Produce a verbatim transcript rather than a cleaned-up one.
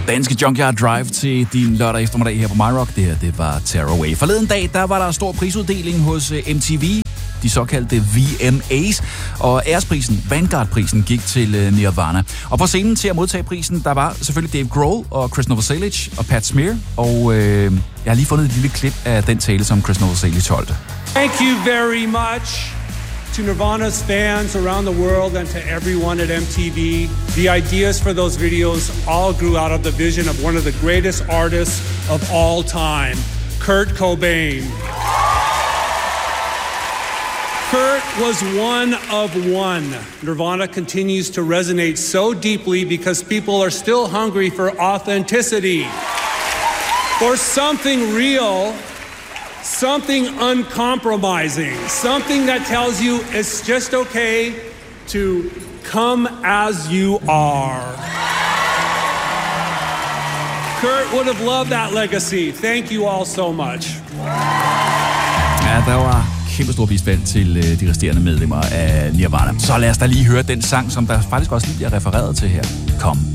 Danske Junkyard Drive til din lørdag eftermiddag her på MyRock. Det her, det var Tear Away. Forleden dag, der var der stor prisuddeling hos M T V, de såkaldte V M A's, og æresprisen, Vanguard-prisen, gik til Nirvana. Og på scenen til at modtage prisen, der var selvfølgelig Dave Grohl og Chris Novoselic og Pat Smear, og øh, jeg har lige fundet et lille klip af den tale, som Chris Novoselic holdt. Thank you very much to Nirvana's fans around the world and to everyone at M T V. The ideas for those videos all grew out of the vision of one of the greatest artists of all time, Kurt Cobain. Kurt was one of one. Nirvana continues to resonate so deeply because people are still hungry for authenticity, for something real, something uncompromising, something that tells you it's just okay to come as you are. Kurt would have loved that legacy. Thank you all so much. Ja, der var kæmpe stor bisfald til de resterende medlemmer af Nirvana. Så lad os da lige høre den sang, som der faktisk også lige bliver refereret til her. Kom.